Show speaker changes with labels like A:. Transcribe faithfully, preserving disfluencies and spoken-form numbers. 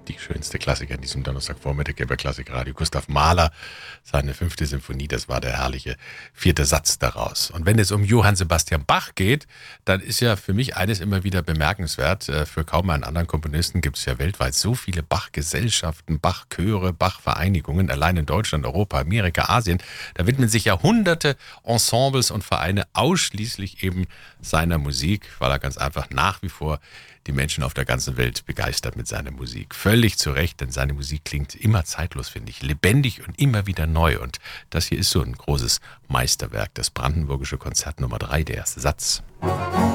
A: die schönste Klassiker in diesem Donnerstagvormittag hier bei Klassikradio. Gustav Mahler, seine fünfte Symphonie, das war der herrliche vierte Satz daraus. Und wenn es um Johann Sebastian Bach geht, dann ist ja für mich eines immer wieder bemerkenswert. Für kaum einen anderen Komponisten gibt es ja weltweit so viele Bach-Gesellschaften, Bach-Chöre, Bach-Vereinigungen, allein in Deutschland, Europa, Amerika, Asien. Da widmen sich ja hunderte Ensembles und Vereine ausschließlich eben seiner Musik, weil er ganz einfach nach wie vor die Menschen auf der ganzen Welt begeistert mit seiner Musik. Völlig zu Recht, denn seine Musik klingt immer zeitlos, finde ich. Lebendig und immer wieder neu. Und das hier ist so ein großes Meisterwerk, das Brandenburgische Konzert Nummer drei, der erste Satz.